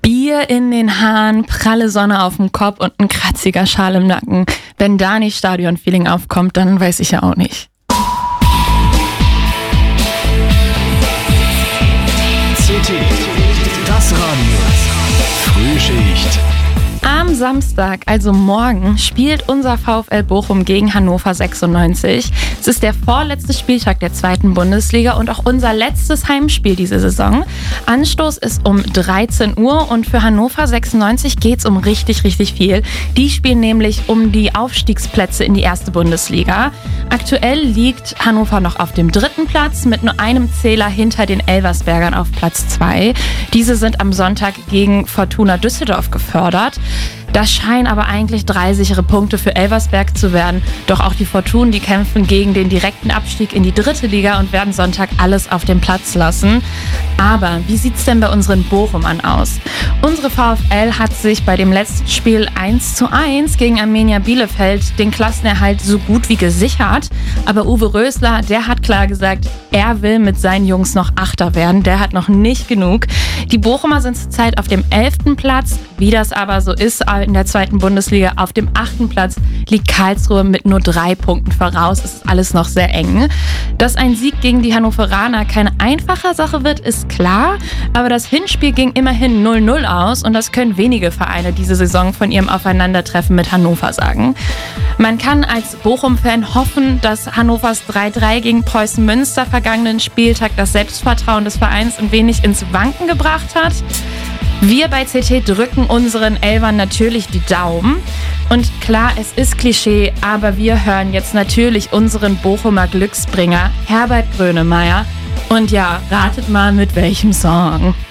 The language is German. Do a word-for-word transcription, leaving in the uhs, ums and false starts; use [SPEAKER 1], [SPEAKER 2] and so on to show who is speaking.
[SPEAKER 1] Bier in den Haaren, pralle Sonne auf dem Kopf und ein kratziger Schal im Nacken. Wenn da nicht Stadion-Feeling aufkommt, dann weiß ich ja auch nicht.
[SPEAKER 2] C T, das Radio. Frühschicht.
[SPEAKER 1] Am Samstag, also morgen, spielt unser VfL Bochum gegen Hannover sechsundneunzig. Es ist der vorletzte Spieltag der zweiten Bundesliga und auch unser letztes Heimspiel diese Saison. Anstoß ist um dreizehn Uhr und für Hannover sechsundneunzig geht es um richtig, richtig viel. Die spielen nämlich um die Aufstiegsplätze in die erste Bundesliga. Aktuell liegt Hannover noch auf dem dritten Platz mit nur einem Zähler hinter den Elversbergern auf Platz zwei. Diese sind am Sonntag gegen Fortuna Düsseldorf gefördert. Das scheinen aber eigentlich drei sichere Punkte für Elversberg zu werden. Doch auch die Fortuna, die kämpfen gegen den direkten Abstieg in die dritte Liga und werden Sonntag alles auf den Platz lassen. Aber wie sieht's denn bei unseren Bochumern aus? Unsere VfL hat sich bei dem letzten Spiel eins zu eins gegen Arminia Bielefeld den Klassenerhalt so gut wie gesichert. Aber Uwe Rösler, der hat klar gesagt, er will mit seinen Jungs noch Achter werden. Der hat noch nicht genug. Die Bochumer sind zurzeit auf dem elften Platz. Wie das aber so ist in der zweiten Bundesliga, auf dem achten Platz liegt Karlsruhe mit nur drei Punkten voraus. Es ist alles noch sehr eng. Dass ein Sieg gegen die Hannoveraner keine einfache Sache wird, ist klar. Aber das Hinspiel ging immerhin null null aus und das können wenige Vereine diese Saison von ihrem Aufeinandertreffen mit Hannover sagen. Man kann als Bochum-Fan hoffen, dass Hannovers drei drei gegen Preußen Münster vergangenen Spieltag das Selbstvertrauen des Vereins ein wenig ins Wanken gebracht hat. Wir bei C T drücken unseren Elfern natürlich die Daumen. Und klar, es ist Klischee, aber wir hören jetzt natürlich unseren Bochumer Glücksbringer Herbert Grönemeyer. Und ja, ratet mal mit welchem Song.